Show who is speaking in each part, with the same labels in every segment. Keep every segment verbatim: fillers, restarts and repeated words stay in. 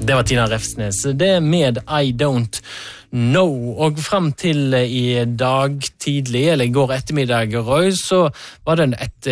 Speaker 1: Det var Tina Refsnes. Det med I Don't Know. Og frem til i dag tidlig, eller i går ettermiddag, Roy, så var det et...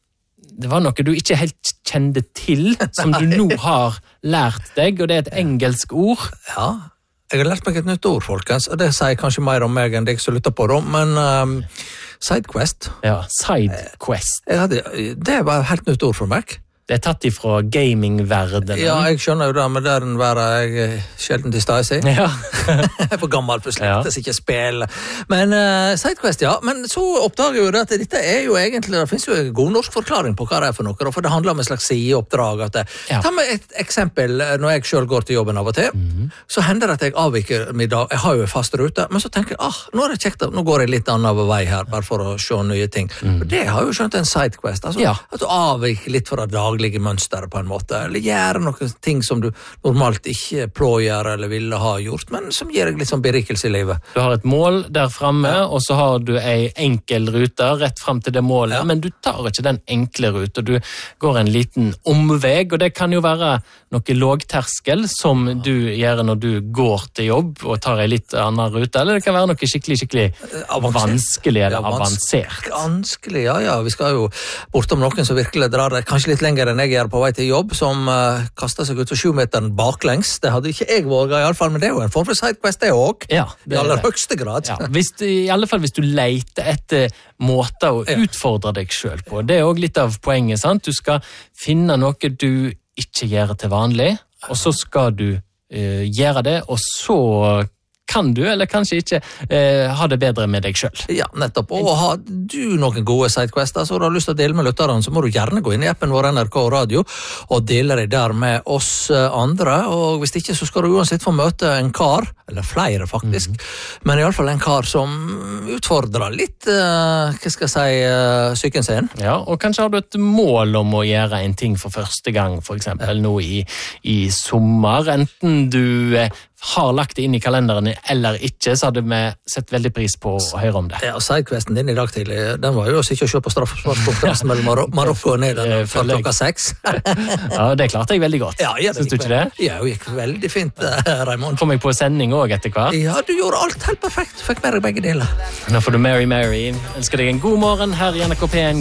Speaker 1: Det var noe du ikke helt kjente til, som du nå har lært deg, og det er et engelsk ord.
Speaker 2: Ja, jeg har lært meg et nytt ord, folkens, og det sier kanskje mer om meg enn det jeg så lytter på, da, men um, sidequest.
Speaker 1: Ja, sidequest.
Speaker 2: Jeg hadde, det var et helt nytt ord for meg.
Speaker 1: Det er tatt ifra gamingverdenen.
Speaker 2: Ja, jeg skjønner jo det, men det er den verden jeg sjelden til stede seg.
Speaker 1: Ja.
Speaker 2: Jeg er for gammel for slett, det er ikke spill. Men uh, sidequest, ja. Men så oppdager jeg jo at dette er jo egentlig, det finnes jo en god norsk forklaring på hva det er for noe, for det handler om en slags sideoppdrag. At det, ja. Ta med et eksempel, når jeg selv går til jobben av og til, mm-hmm. så hender det at jeg avviker middag. Jeg har jo en fast rute, men så tenker jeg, ah, nå er det kjekt, nå går jeg litt annen vei her, bare for å se nye ting. Mm. Og det har jo skjønt en sidequest, altså, ja. At du avviker litt fra dag mønster på en måte, eller gjøre noen ting som du normalt ikke plåger eller ville ha gjort, men som gir deg litt sånn berikelse i livet.
Speaker 1: Du har et mål der fremme, ja. Og så har du en enkel rute rett frem til det målet, ja. Men du tar ikke den enkle rute, du går en liten omveg, og det kan jo være noe lågterskel som ja. Du gjør når du går til jobb og tar en litt annen rute, eller det kan være noe skikkelig, skikkelig avansert. vanskelig eller ja, avansert.
Speaker 2: Vanskelig, ja, ja. Vi skal jo bortom noen som virkelig drar det kanskje litt lenger enn jeg gjør på vei til jobb, som uh, kastet seg ut for sju meteren baklengs. Det hadde ikke jeg våget i alle fall, men det er jo en form for sidequest det også.
Speaker 1: Ja,
Speaker 2: det I aller høyeste grad.
Speaker 1: Ja, hvis du, i alle fall hvis du leter etter måter å ja. Utfordre deg selv på. Det er også litt av poenget, sant? Du skal finne noe du ikke gjør til vanlig, og så skal du uh, gjøre det, og så kan du, eller kanskje ikke, eh, ha det bedre med deg selv.
Speaker 2: Ja, nettopp. Og har du noen gode sidequester, så har du lyst til å dele med lytterne, så må du gjerne gå inn i appen vår N R K Radio og dele deg der med oss andre, og hvis ikke så skal du uansett få møte en kar, eller flere faktisk, mm-hmm. men i alle fall en kar som utfordrer litt, uh, hva skal jeg si, uh, psyken sin.
Speaker 1: Ja, og kanskje har du et mål om å gjøre en ting for første gang, for eksempel nå i, i sommer, enten du eh, har lagt det inn i kalenderen eller ikke, så hadde vi sett veldig pris på å høre om det.
Speaker 2: Ja, sidequesten din i dag tidlig, den var jo å sitte og se på straffesparkskonkurransen mellom Mar- Marokko og Nederland fra klokka seks.
Speaker 1: Ja, det klarte jeg veldig godt.
Speaker 2: Ja, ja,
Speaker 1: Syns du ikke det?
Speaker 2: Ja, det gikk veldig fint, Raimond.
Speaker 1: Kom jeg på sending også etter hvert?
Speaker 2: Ja, du gjorde alt helt perfekt. Fikk med deg begge deler.
Speaker 1: Nå får du Mary Mary. Ønsker deg en god morgen her i N R K P en.